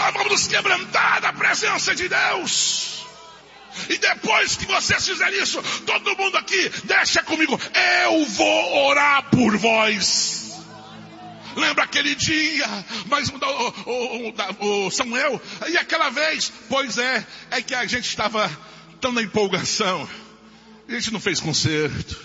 Nós vamos nos quebrantar da presença de Deus. E depois que vocês fizerem isso, todo mundo aqui, deixa comigo, eu vou orar por vós. Lembra aquele dia, mas o Samuel, e aquela vez, pois é que a gente estava tão na empolgação, a gente não fez concerto.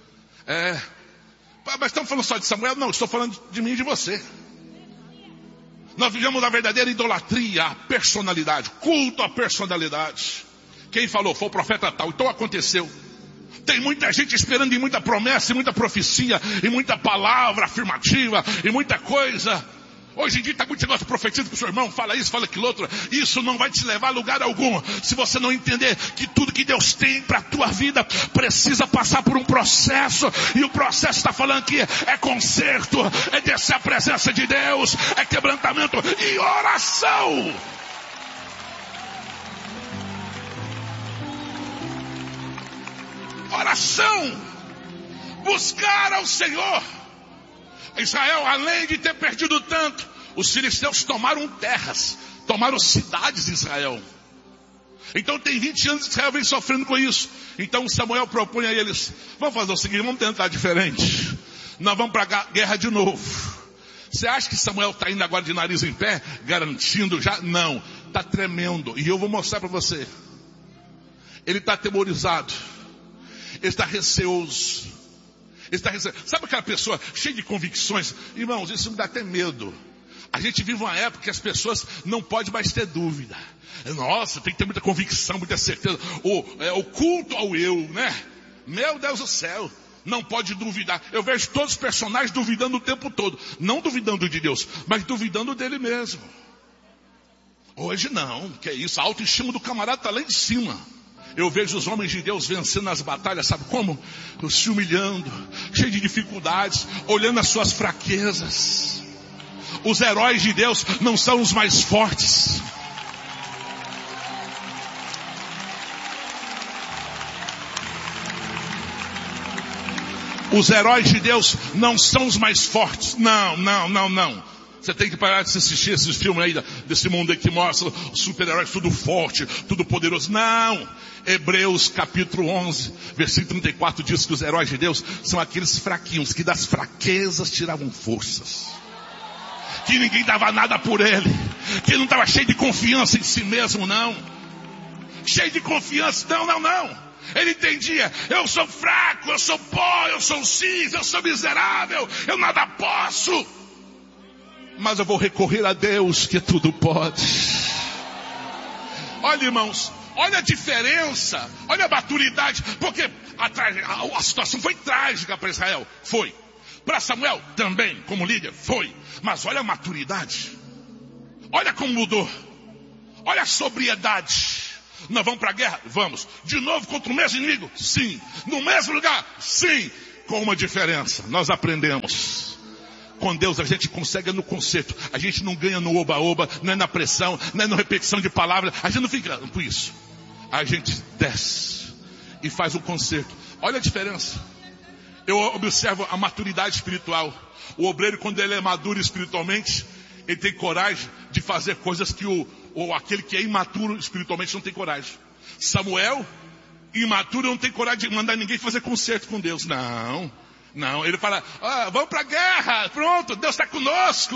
Mas estamos falando só de Samuel? Não, estou falando de mim e de você. Nós vivemos a verdadeira idolatria, a personalidade, culto à personalidade. Quem falou? Foi o profeta tal. Então aconteceu. Tem muita gente esperando em muita promessa, e muita profecia, e muita palavra afirmativa, e muita coisa. Hoje em dia está muito negócio profetiza para o seu irmão, fala isso, fala aquilo outro. Isso não vai te levar a lugar algum, se você não entender que tudo que Deus tem para a tua vida precisa passar por um processo. E o processo está falando que é conserto, é descer a presença de Deus, é quebrantamento e oração. Oração, buscar ao Senhor. Israel, além de ter perdido tanto, os filisteus tomaram terras, tomaram cidades em Israel. Então tem 20 anos que Israel vem sofrendo com isso. Então Samuel propõe a eles, vamos fazer o seguinte, vamos tentar diferente. Nós vamos para a guerra de novo. Você acha que Samuel está indo agora de nariz em pé, garantindo já? Não, está tremendo. E eu vou mostrar para você. Ele está atemorizado. Ele está receoso. Sabe aquela pessoa cheia de convicções? Irmãos, isso me dá até medo. A gente vive uma época que as pessoas não podem mais ter dúvida. Nossa, tem que ter muita convicção, muita certeza. O culto ao eu, né? Meu Deus do céu, não pode duvidar. Eu vejo todos os personagens duvidando o tempo todo. Não duvidando de Deus, mas duvidando dele mesmo. Hoje não, que é isso, a autoestima do camarada está lá em cima. Eu vejo os homens de Deus vencendo as batalhas, sabe como? Se humilhando, cheio de dificuldades, olhando as suas fraquezas. Os heróis de Deus não são os mais fortes. Os heróis de Deus não são os mais fortes. Não. Você tem que parar de assistir esses filmes aí desse mundo aí que mostra os super-heróis tudo forte, tudo poderoso. Não! Hebreus capítulo 11, versículo 34 diz que os heróis de Deus são aqueles fraquinhos que das fraquezas tiravam forças. Que ninguém dava nada por ele. Que não estava cheio de confiança em si mesmo, não. Cheio de confiança, não. Ele entendia, eu sou fraco, eu sou pó, eu sou cinza, eu sou miserável, eu nada posso. Mas eu vou recorrer a Deus que tudo pode. Olha, irmãos, olha a diferença, olha a maturidade, porque a situação foi trágica para Israel, foi. Para Samuel também, como líder, foi. Mas olha a maturidade, olha como mudou, olha a sobriedade. Nós vamos para a guerra? Vamos. De novo contra o mesmo inimigo? Sim. No mesmo lugar? Sim. Com uma diferença, nós aprendemos. Com Deus a gente consegue no conserto. A gente não ganha no oba-oba, não é na pressão, não é na repetição de palavras. A gente não fica por isso. A gente desce e faz um conserto. Olha a diferença. Eu observo a maturidade espiritual. O obreiro, quando ele é maduro espiritualmente, ele tem coragem de fazer coisas que aquele que é imaturo espiritualmente não tem coragem. Samuel, imaturo, não tem coragem de mandar ninguém fazer conserto com Deus. Não, ele fala, vamos para a guerra, pronto, Deus está conosco.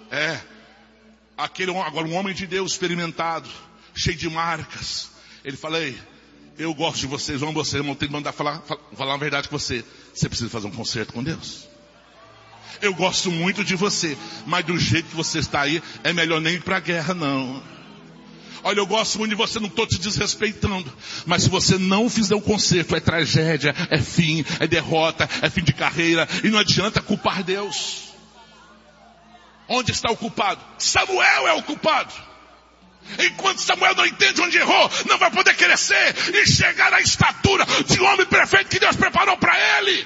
Agora um homem de Deus experimentado, cheio de marcas. Ele fala, ei, eu gosto de vocês, amo vocês, irmão, tenho que mandar falar a verdade com você. Você precisa fazer um concerto com Deus. Eu gosto muito de você, mas do jeito que você está aí, é melhor nem ir para a guerra, não. Olha, eu gosto muito de você, não estou te desrespeitando. Mas se você não fizer o conserto, é tragédia, é fim, é derrota, é fim de carreira. E não adianta culpar Deus. Onde está o culpado? Samuel é o culpado. Enquanto Samuel não entende onde errou, não vai poder crescer e chegar à estatura de homem perfeito que Deus preparou para ele.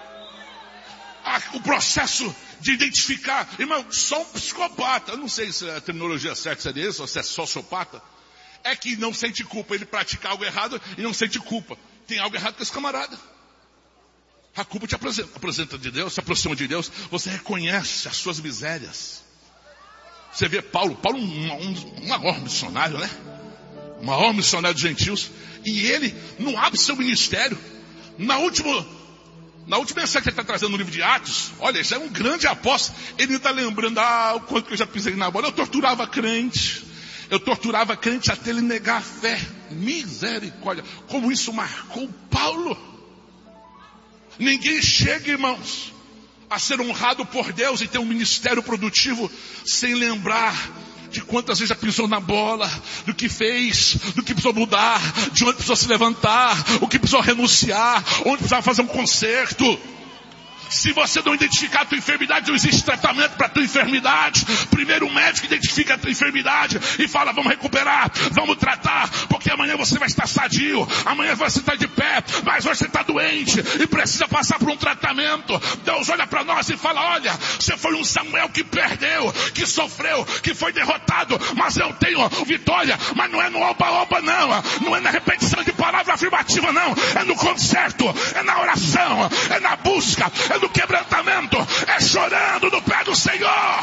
O processo de identificar, irmão, só um psicopata, eu não sei se a terminologia certa seria isso, ou se é sociopata, é que não sente culpa, ele pratica algo errado e não sente culpa. Tem algo errado com esse camarada. A culpa te apresenta de Deus, se aproxima de Deus, você reconhece as suas misérias. Você vê Paulo um maior missionário, né? O maior missionário dos gentios. E ele não abre seu ministério. Na última mensagem que ele está trazendo no livro de Atos, olha, isso é um grande apóstolo. Ele está lembrando, o quanto que eu já pisei na bola. Eu torturava crente até ele negar a fé. Misericórdia, como isso marcou Paulo. Ninguém chega, irmãos, a ser honrado por Deus e ter um ministério produtivo sem lembrar de quantas vezes já pisou na bola, do que fez, do que precisou mudar, de onde precisou se levantar, o que precisou renunciar, onde precisava fazer um conserto. Se você não identificar a tua enfermidade, não existe tratamento para a tua enfermidade. Primeiro o médico identifica a tua enfermidade e fala, vamos recuperar, vamos tratar, porque amanhã você vai estar sadio, amanhã você está de pé, mas hoje você está doente e precisa passar por um tratamento. Deus olha para nós e fala, olha, você foi um Samuel que perdeu, que sofreu, que foi derrotado, mas eu tenho vitória. Mas não é no oba-oba não é na repetição de palavra afirmativa não, é no conserto, é na oração, é na busca, é no quebrantamento, é chorando no pé do Senhor.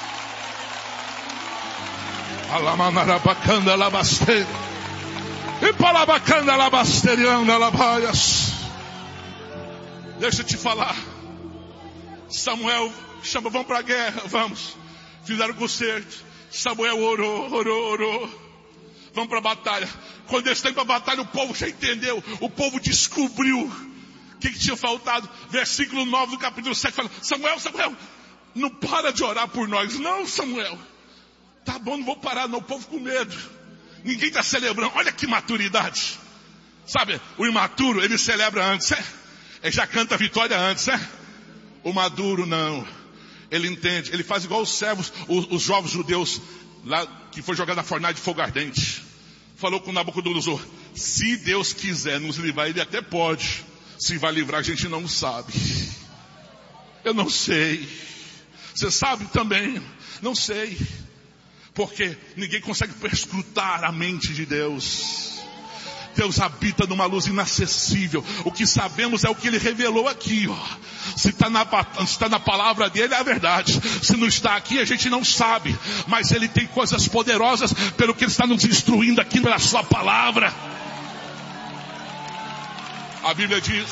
Alamanarabacanda labaste e palabacanda labasterianda labaias. Deixa eu te falar. Samuel chama, vamos para a guerra, vamos. Fizeram concerto. Samuel orou. Vamos para a batalha. Quando eles estão para a batalha, o povo já entendeu. O povo descobriu o que tinha faltado. Versículo 9 do capítulo 7 fala, Samuel, não para de orar por nós. Não, Samuel. Tá bom, não vou parar não, o povo com medo. Ninguém está celebrando. Olha que maturidade. Sabe, o imaturo, ele celebra antes, ele já canta a vitória antes, O maduro não. Ele entende, ele faz igual os servos, os jovens judeus, lá que foi jogado na fornalha de fogo ardente. Falou com Nabucodonosor, se Deus quiser nos livrar, ele até pode. Se vai livrar, a gente não sabe. Eu não sei. Você sabe também? Não sei. Porque ninguém consegue perscrutar a mente de Deus. Deus habita numa luz inacessível. O que sabemos é o que Ele revelou aqui. Se está na palavra dele, é a verdade. Se não está aqui, a gente não sabe. Mas Ele tem coisas poderosas pelo que Ele está nos instruindo aqui pela sua palavra. A Bíblia diz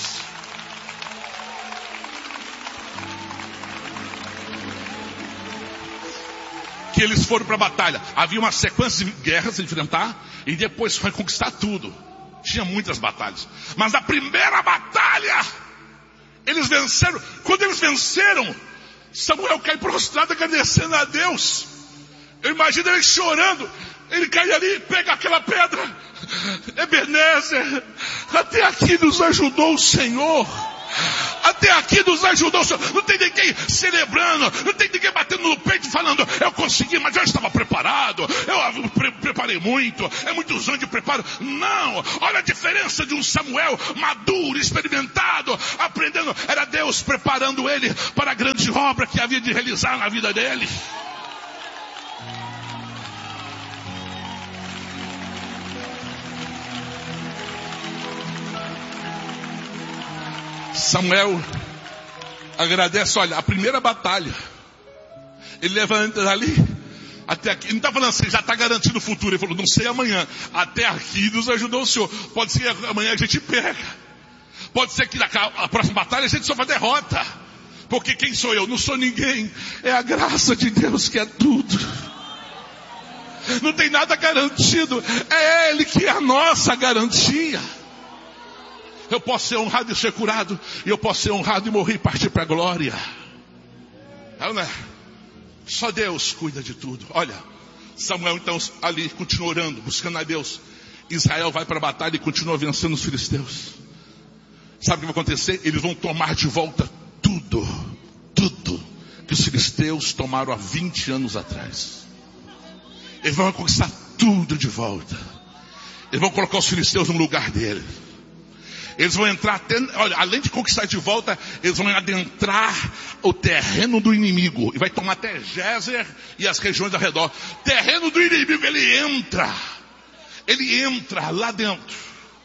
que eles foram para a batalha. Havia uma sequência de guerras a enfrentar e depois foi conquistar tudo. Tinha muitas batalhas. Mas na primeira batalha, eles venceram. Quando eles venceram, Samuel cai prostrado agradecendo a Deus. Eu imagino ele chorando. Ele cai ali, pega aquela pedra. Ebenezer, até aqui nos ajudou o Senhor. Até aqui nos ajudou o Senhor. Não tem ninguém celebrando, não tem ninguém batendo no peito falando, eu consegui, mas eu estava preparado, eu preparei muito, é muitos anos de preparo. Não, olha a diferença de um Samuel maduro, experimentado, aprendendo. Era Deus preparando ele para a grande obra que havia de realizar na vida dele. Samuel agradece, olha, a primeira batalha, ele levanta dali, até aqui, ele não está falando assim, já está garantido o futuro, ele falou, não sei amanhã, até aqui nos ajudou o Senhor, pode ser que amanhã a gente pega, pode ser que a próxima batalha a gente sofra derrota, porque quem sou eu? Não sou ninguém, é a graça de Deus que é tudo, não tem nada garantido, é Ele que é a nossa garantia. Eu posso ser honrado e ser curado. E eu posso ser honrado e morrer e partir para a glória. Não é? Só Deus cuida de tudo. Olha, Samuel então ali continua orando, buscando a Deus. Israel vai para a batalha e continua vencendo os filisteus. Sabe o que vai acontecer? Eles vão tomar de volta tudo que os filisteus tomaram há 20 anos atrás. Eles vão conquistar tudo de volta. Eles vão colocar os filisteus no lugar deles. Eles vão entrar até, olha, além de conquistar de volta, eles vão adentrar o terreno do inimigo. E vai tomar até Gézer e as regiões ao redor. Terreno do inimigo, ele entra lá dentro.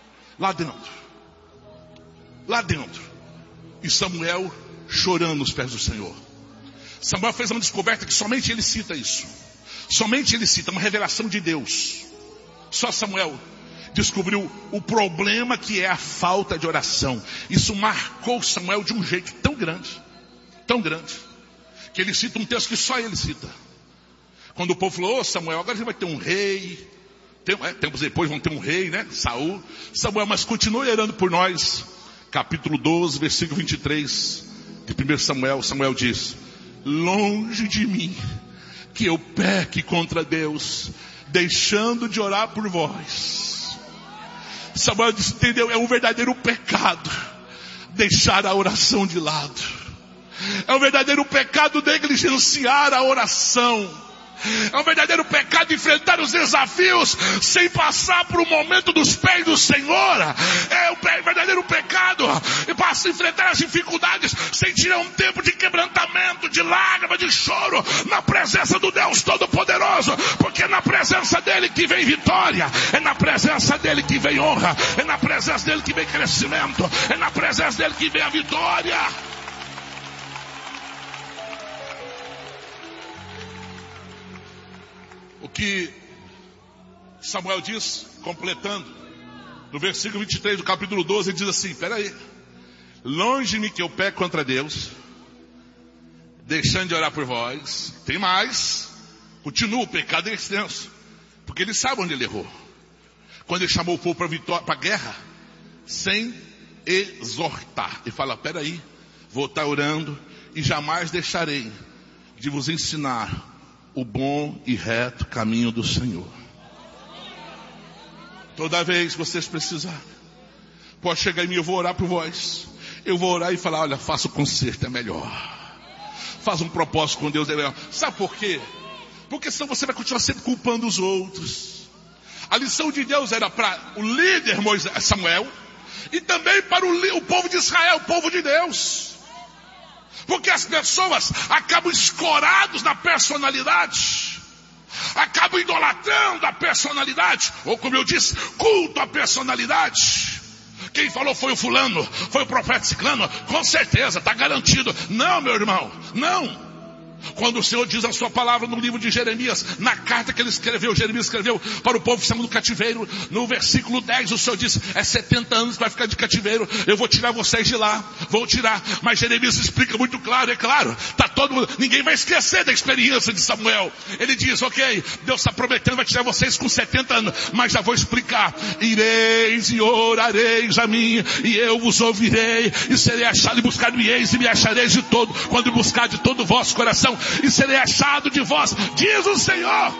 E Samuel chorando nos pés do Senhor. Samuel fez uma descoberta que somente ele cita isso. Somente ele cita uma revelação de Deus. Só Samuel descobriu o problema que é a falta de oração. Isso marcou Samuel de um jeito tão grande, que ele cita um texto que só ele cita. Quando o povo falou, Samuel, agora a gente vai ter um rei. Tempos depois vão ter um rei, né? Saul. Samuel, mas continue orando por nós. Capítulo 12, versículo 23 de 1 Samuel. Samuel diz: longe de mim que eu peque contra Deus, deixando de orar por vós. Samuel disse, entendeu? É um verdadeiro pecado deixar a oração de lado. É um verdadeiro pecado negligenciar a oração. É um verdadeiro pecado enfrentar os desafios sem passar por um momento dos pés do Senhor. É um verdadeiro pecado enfrentar as dificuldades sem tirar um tempo de quebrantamento, de lágrima, de choro na presença do Deus Todo-Poderoso. Porque é na presença dele que vem vitória, é na presença dele que vem honra, é na presença dele que vem crescimento, é na presença dele que vem a vitória. O que Samuel diz, completando, no versículo 23 do capítulo 12, ele diz assim, peraí, longe de mim que eu peco contra Deus, deixando de orar por vós. Tem mais, continua, o pecado é extenso, porque ele sabe onde ele errou. Quando ele chamou o povo para a guerra, sem exortar, ele fala, peraí, vou estar orando e jamais deixarei de vos ensinar o bom e reto caminho do Senhor. Toda vez que vocês precisarem, pode chegar em mim, eu vou orar por vós. Eu vou orar e falar, olha, faça o conserto, é melhor. Faz um propósito com Deus, é melhor. Sabe por quê? Porque senão você vai continuar sempre culpando os outros. A lição de Deus era para o líder Samuel e também para o povo de Israel, o povo de Deus. Porque as pessoas acabam escorados na personalidade, acabam idolatrando a personalidade, ou como eu disse, culto à personalidade. Quem falou foi o fulano, foi o profeta ciclano, com certeza, está garantido. Não, meu irmão, não. Quando o Senhor diz a sua palavra no livro de Jeremias, na carta que ele escreveu, Jeremias escreveu para o povo que estava no cativeiro, no versículo 10, o Senhor disse, é 70 anos que vai ficar de cativeiro, eu vou tirar vocês de lá, vou tirar. Mas Jeremias explica muito claro, é claro, tá todo mundo, ninguém vai esquecer da experiência de Samuel. Ele diz, ok, Deus está prometendo, vai tirar vocês com 70 anos, mas já vou explicar, ireis e orareis a mim, e eu vos ouvirei, e serei achado, e buscar-me-eis, e me achareis de todo, quando buscar de todo o vosso coração, e serei achado de vós, diz o Senhor.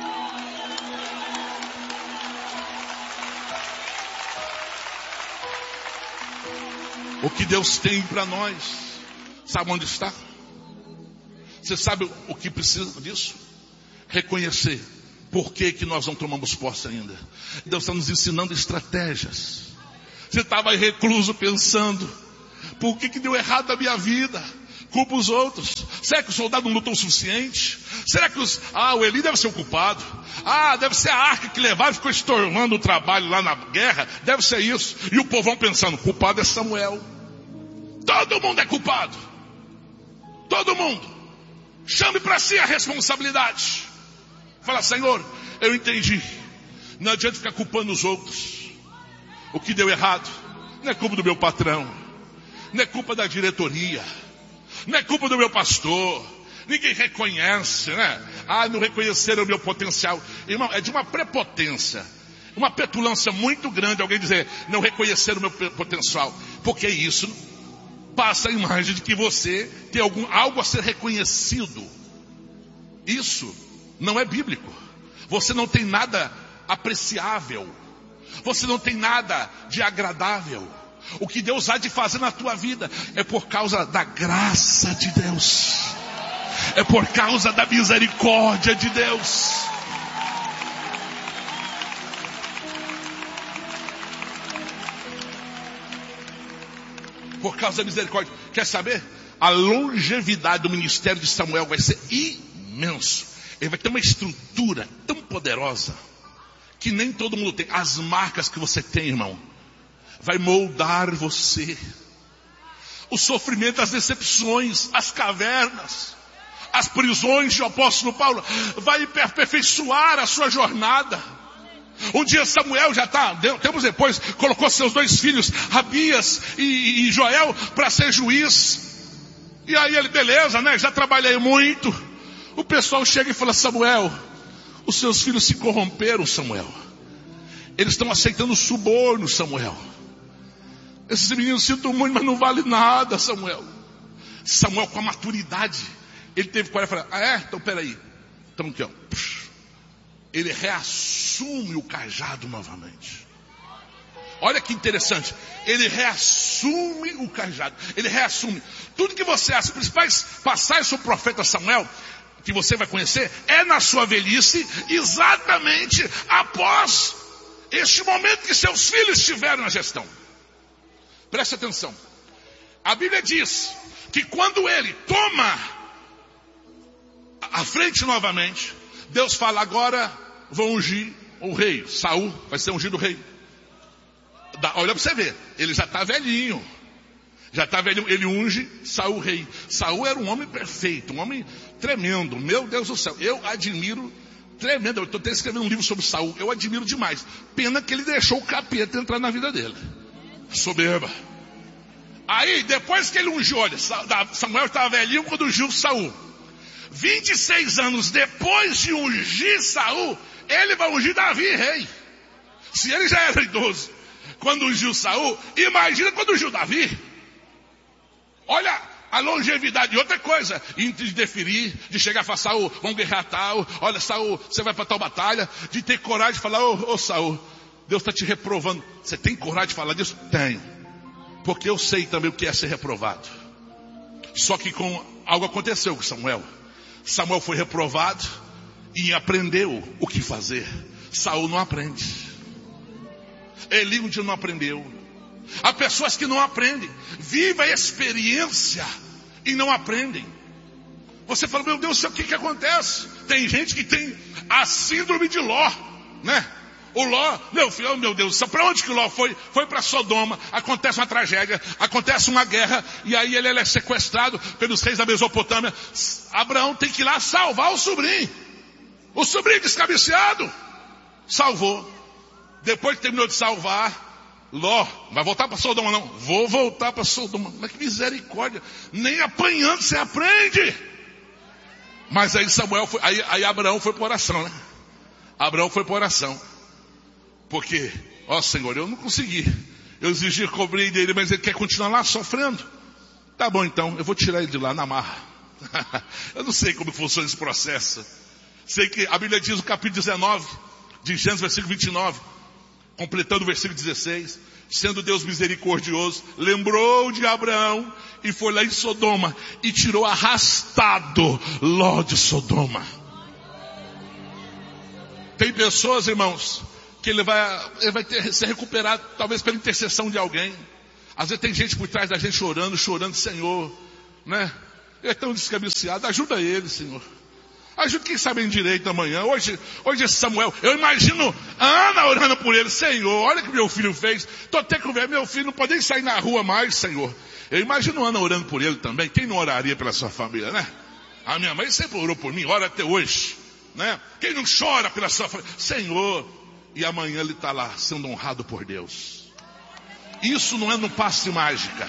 O que Deus tem para nós, sabe onde está? Você sabe o que precisa disso? Reconhecer por que nós não tomamos posse ainda. Deus está nos ensinando estratégias. Você estava aí recluso pensando, por que deu errado a minha vida? Culpa os outros. Será que o soldado não lutou o suficiente? Será que o Eli deve ser o culpado? Deve ser a arca que levaram e ficou estorvando o trabalho lá na guerra. Deve ser isso. E o povão pensando, culpado é Samuel. Todo mundo é culpado. Todo mundo. Chame para si a responsabilidade. Fala, Senhor, eu entendi. Não adianta ficar culpando os outros. O que deu errado não é culpa do meu patrão, não é culpa da diretoria, não é culpa do meu pastor. Ninguém reconhece, né? Não reconheceram o meu potencial. Irmão, é de uma prepotência, uma petulância muito grande alguém dizer, não reconheceram o meu potencial. Porque isso passa a imagem de que você tem algo a ser reconhecido. Isso não é bíblico. Você não tem nada apreciável. Você não tem nada de agradável. O que Deus há de fazer na tua vida é por causa da graça de Deus. É por causa da misericórdia de Deus. Por causa da misericórdia. Quer saber? A longevidade do ministério de Samuel vai ser imenso. Ele vai ter uma estrutura tão poderosa que nem todo mundo tem. As marcas que você tem, irmão, vai moldar você. O sofrimento, as decepções, as cavernas, as prisões de apóstolo Paulo, vai aperfeiçoar a sua jornada. Um dia Samuel tempos depois, colocou seus 2 filhos, Abias e Joel, para ser juiz. E aí ele, beleza, né? Já trabalhei muito. O pessoal chega e fala: Samuel, os seus filhos se corromperam, Samuel. Eles estão aceitando suborno, Samuel. Esses meninos sinto muito, mas não vale nada, Samuel. Samuel, com a maturidade, ele teve coragem e falar: então peraí. Então aqui, ó. Ele reassume o cajado novamente. Olha que interessante. Ele reassume o cajado. Ele reassume. Tudo que você acha, as principais passagens sobre o profeta Samuel, que você vai conhecer, é na sua velhice, exatamente após este momento que seus filhos estiveram na gestão. Preste atenção. A Bíblia diz que quando ele toma a frente novamente, Deus fala: agora vou ungir o rei. Saul vai ser ungido rei. Olha para você ver, ele já está velhinho. Ele unge Saul rei. Saul era um homem perfeito, um homem tremendo. Meu Deus do céu, eu admiro tremendo. Eu estou até escrevendo um livro sobre Saul. Eu admiro demais. Pena que ele deixou o capeta entrar na vida dele. Soberba. Aí, depois que ele ungiu, olha, Samuel estava velhinho quando ungiu Saul. 26 anos depois de ungir Saul, ele vai ungir Davi rei. Se ele já era idoso quando ungiu Saul, imagina quando ungiu Davi. Olha a longevidade. E outra coisa, de deferir, de chegar e falar: Saul, vamos guerrear tal. Olha, Saul, você vai para tal batalha. De ter coragem de falar: ô Saul, Deus está te reprovando. Você tem coragem de falar disso? Tenho. Porque eu sei também o que é ser reprovado. Só que algo aconteceu com Samuel. Samuel foi reprovado e aprendeu o que fazer. Saul não aprende. Eli um dia não aprendeu. Há pessoas que não aprendem. Vivem a experiência e não aprendem. Você fala: meu Deus do céu, o que acontece? Tem gente que tem a síndrome de Ló, né? O Ló, meu Deus do céu, para onde que Ló foi? Foi para Sodoma. Acontece uma tragédia, acontece uma guerra, e aí ele é sequestrado pelos reis da Mesopotâmia. Abraão tem que ir lá salvar o sobrinho. O sobrinho descabeceado. Salvou. Depois que terminou de salvar, Ló, vai voltar para Sodoma não? Vou voltar para Sodoma. Mas que misericórdia. Nem apanhando você aprende. Mas aí aí Abraão foi para oração, né? Abraão foi para oração. Porque, Senhor, eu não consegui. Eu exigi cobrir dele, mas ele quer continuar lá sofrendo. Tá bom então, eu vou tirar ele de lá na marra. Eu não sei como funciona esse processo. Sei que a Bíblia diz no capítulo 19 de Gênesis, versículo 29, completando o versículo 16, sendo Deus misericordioso, lembrou de Abraão e foi lá em Sodoma e tirou arrastado Ló de Sodoma. Tem pessoas, irmãos, que ele vai ser recuperado, talvez pela intercessão de alguém. Às vezes tem gente por trás da gente chorando, Senhor, né? Ele é tão descabeceado, ajuda ele, Senhor. Ajuda quem sabe em direito amanhã. Hoje Samuel, eu imagino Ana orando por ele: Senhor, olha o que meu filho fez. Estou até com vergonha, meu filho não pode nem sair na rua mais, Senhor. Eu imagino Ana orando por ele também. Quem não oraria pela sua família, né? A minha mãe sempre orou por mim, ora até hoje, né? Quem não chora pela sua família? Senhor. E amanhã ele está lá sendo honrado por Deus. Isso não é no passe mágica.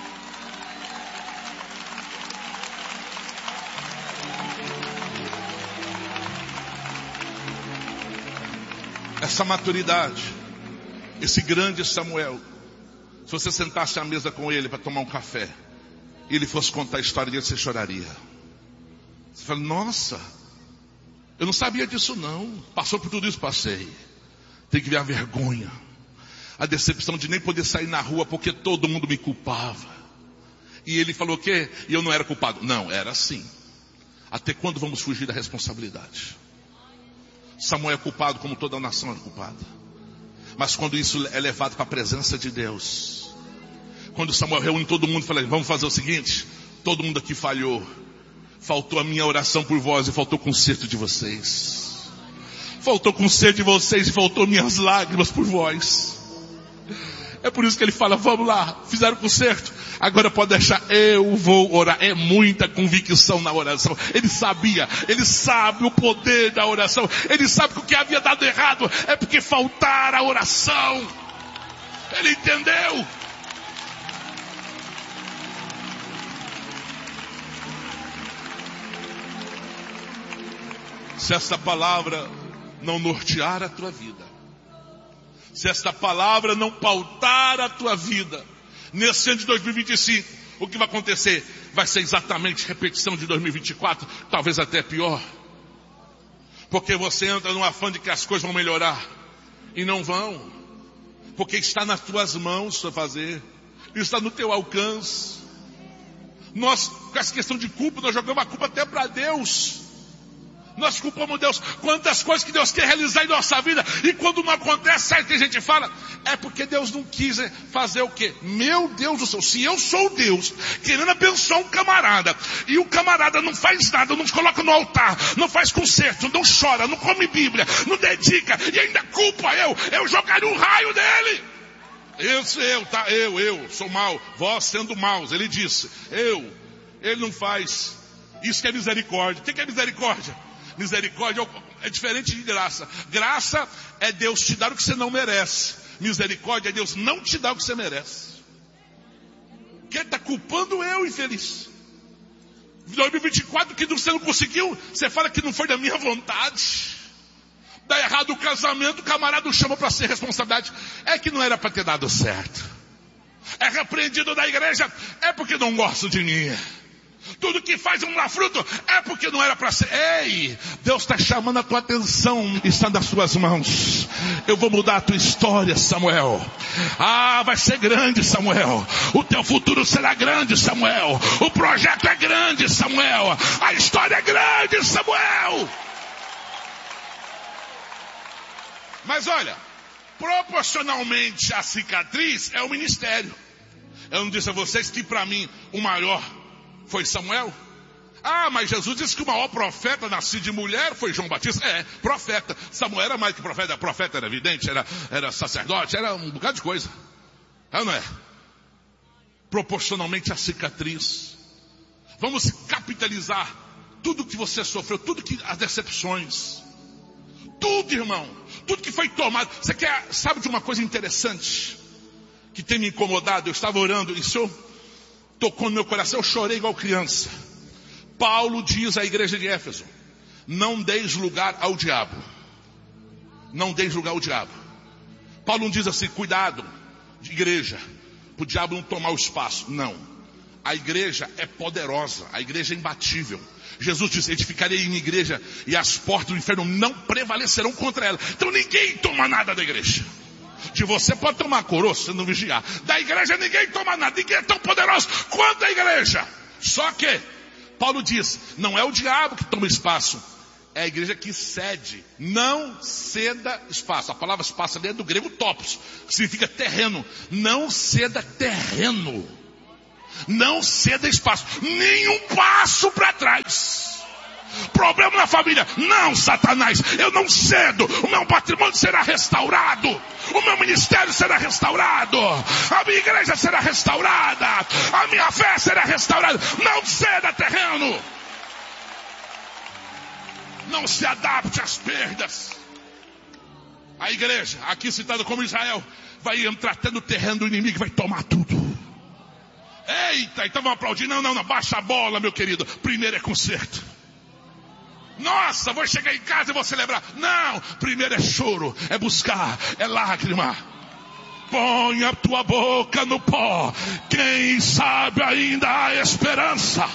Essa maturidade, esse grande Samuel, se você sentasse à mesa com ele para tomar um café e ele fosse contar a história dele, você choraria. Você fala: nossa, eu não sabia disso não. Passou por tudo isso? Passei. Tem que ver a vergonha, a decepção de nem poder sair na rua porque todo mundo me culpava. E ele falou que eu não era culpado. Não, era assim. Até quando vamos fugir da responsabilidade? Samuel é culpado como toda a nação é culpada. Mas quando isso é levado para a presença de Deus, quando Samuel reúne todo mundo e fala: vamos fazer o seguinte, todo mundo aqui falhou. Faltou a minha oração por vós e faltou o conserto de vocês. Faltou conserto de vocês e faltou minhas lágrimas por vós. É por isso que ele fala: vamos lá, fizeram conserto. Agora pode deixar, eu vou orar. É muita convicção na oração. Ele sabia, ele sabe o poder da oração. Ele sabe que o que havia dado errado é porque faltara a oração. Ele entendeu. Se essa palavra não nortear a tua vida, se esta palavra não pautar a tua vida, nesse ano de 2025, o que vai acontecer? Vai ser exatamente repetição de 2024, talvez até pior. Porque você entra num afã de que as coisas vão melhorar, e não vão. Porque está nas tuas mãos para fazer, está no teu alcance. Nós, com essa questão de culpa, nós jogamos a culpa até para Deus. Nós culpamos Deus. Quantas coisas que Deus quer realizar em nossa vida, e quando não acontece, sabe o que a gente fala? É porque Deus não quis fazer o quê? Meu Deus do céu, se eu sou Deus, querendo abençoar um camarada, e o camarada não faz nada, não se coloca no altar, não faz concerto, não chora, não come Bíblia, não dedica, e ainda culpa eu jogaria um raio dele. Eu sou mau, vós sendo maus. Ele disse, ele não faz. Isso que é misericórdia. O que é misericórdia? Misericórdia é diferente de graça. Graça é Deus te dar o que você não merece. Misericórdia é Deus não te dar o que você merece. Quem está culpando eu, infeliz? 2024 que você não conseguiu, você fala que não foi da minha vontade. Dá errado o casamento, o camarada o chama para ser responsabilidade. É que não era para ter dado certo. É repreendido da igreja, é porque não gosta de mim. Tudo que faz não dá fruto é porque não era para ser. Ei, Deus está chamando a tua atenção, está nas suas mãos. Eu vou mudar a tua história, Samuel. Vai ser grande, Samuel. O teu futuro será grande, Samuel. O projeto é grande, Samuel. A história é grande, Samuel. Mas olha, proporcionalmente à cicatriz é o ministério. Eu não disse a vocês que para mim o maior foi Samuel? Mas Jesus disse que o maior profeta nascido de mulher foi João Batista. Profeta. Samuel era mais que profeta. Profeta era vidente, era sacerdote, era um bocado de coisa. Não é? Proporcionalmente à cicatriz. Vamos capitalizar tudo que você sofreu, tudo que as decepções. Tudo, irmão. Tudo que foi tomado. Você sabe de uma coisa interessante que tem me incomodado? Eu estava orando e o Senhor tocou no meu coração, eu chorei igual criança. Paulo diz à igreja de Éfeso: não deis lugar ao diabo. Não deis lugar ao diabo. Paulo não diz assim, cuidado de igreja, para o diabo não tomar o espaço. Não. A igreja é poderosa, a igreja é imbatível. Jesus disse, edificarei em igreja e as portas do inferno não prevalecerão contra ela. Então ninguém toma nada da igreja. De você pode tomar coroa se não vigiar. Da igreja ninguém toma nada. Ninguém é tão poderoso quanto a igreja. Só que Paulo diz, não é o diabo que toma espaço, é a igreja que cede. Não ceda espaço. A palavra espaço ali é do grego topos, que significa terreno. Não ceda terreno. Não ceda espaço. Nenhum passo para trás. Problema na família. Não, Satanás, eu não cedo. O meu patrimônio será restaurado. O meu ministério será restaurado. A minha igreja será restaurada. A minha fé será restaurada. Não ceda terreno. Não se adapte às perdas. A igreja, aqui citada como Israel, vai entrar até no terreno do inimigo e vai tomar tudo. Eita, então vamos aplaudir. Não, baixa a bola, meu querido. Primeiro é conserto. Nossa, vou chegar em casa e vou celebrar. Não, primeiro é choro, é buscar, é lágrima. Põe a tua boca no pó. Quem sabe ainda há esperança.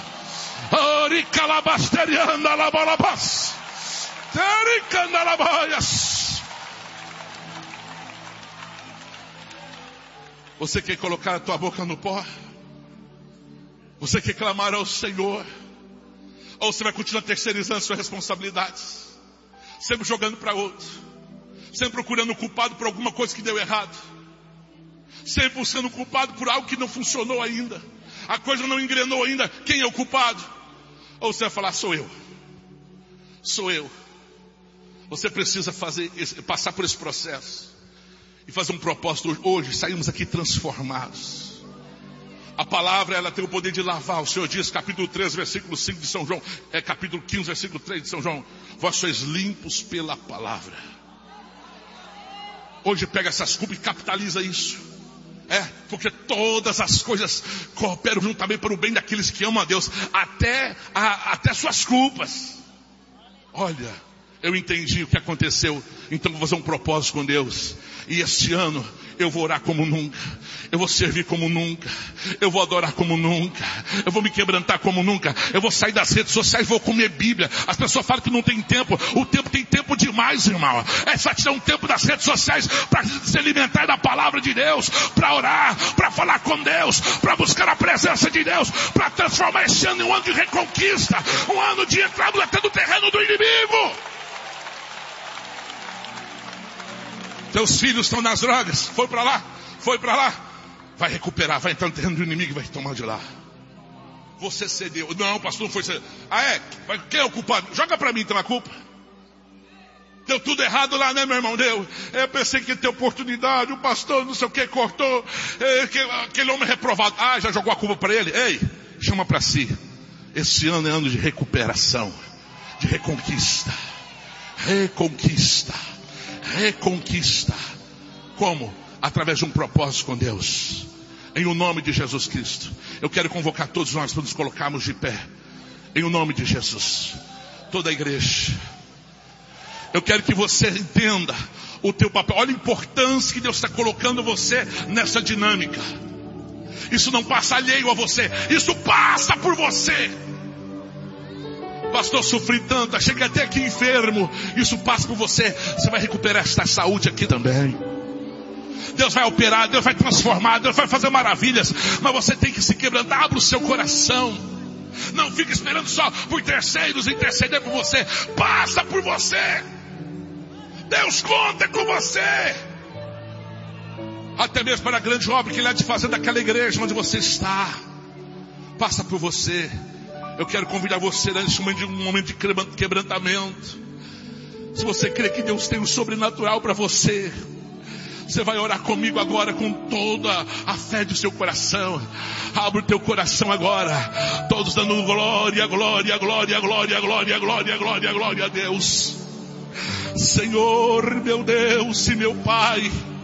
Você quer colocar a tua boca no pó? Você quer clamar ao Senhor? Ou você vai continuar terceirizando suas responsabilidades? Sempre jogando para outro. Sempre procurando o culpado por alguma coisa que deu errado. Sempre buscando o culpado por algo que não funcionou ainda. A coisa não engrenou ainda. Quem é o culpado? Ou você vai falar, sou eu. Sou eu. Você precisa passar por esse processo. E fazer um propósito hoje. Saímos aqui transformados. A palavra, ela tem o poder de lavar. O Senhor diz, capítulo 13, versículo 5 de São João, capítulo 15, versículo 3 de São João: vós sois limpos pela palavra. Hoje pega essas culpas e capitaliza isso. Porque todas as coisas cooperam juntamente para o bem daqueles que amam a Deus, até suas culpas. Olha, eu entendi o que aconteceu, então vou fazer um propósito com Deus. E este ano eu vou orar como nunca, eu vou servir como nunca, eu vou adorar como nunca, eu vou me quebrantar como nunca, eu vou sair das redes sociais, vou comer Bíblia. As pessoas falam que não tem tempo, o tempo tem tempo demais, irmão. É só tirar um tempo das redes sociais para se alimentar da palavra de Deus, para orar, para falar com Deus, para buscar a presença de Deus, para transformar esse ano em um ano de reconquista, um ano de entrada até no terreno do inimigo. Teus filhos estão nas drogas, foi para lá, vai recuperar, vai entrar no terreno do inimigo e vai tomar de lá. Você cedeu. Não, pastor, não foi ceder. Quem é o culpado? Joga para mim então a culpa. Deu tudo errado lá, né, meu irmão? Deu. Eu pensei que ia ter oportunidade, o pastor não sei o que cortou, aquele homem reprovado. Já jogou a culpa para ele? Ei, chama para si. Esse ano é ano de recuperação, de reconquista. Reconquista. Como? Através de um propósito com Deus. Em o nome de Jesus Cristo. Eu quero convocar todos nós para nos colocarmos de pé. Em o nome de Jesus. Toda a igreja. Eu quero que você entenda o teu papel. Olha a importância que Deus está colocando você nessa dinâmica. Isso não passa alheio a você. Isso passa por você. Pastor, sofri tanto, cheguei até aqui enfermo. Isso passa por você. Você vai recuperar esta saúde aqui também. Deus vai operar, Deus vai transformar, Deus vai fazer maravilhas. Mas você tem que se quebrantar. Abra o seu coração. Não fique esperando só por terceiros interceder por você. Passa por você. Deus conta com você. Até mesmo para a grande obra que Ele há de fazer daquela igreja onde você está. Passa por você. Eu quero convidar você nesse momento de quebrantamento. Se você crê que Deus tem um sobrenatural para você, você vai orar comigo agora com toda a fé do seu coração. Abre o teu coração agora. Todos dando glória, glória, glória, glória, glória, glória, glória, glória a Deus. Senhor, meu Deus e meu Pai.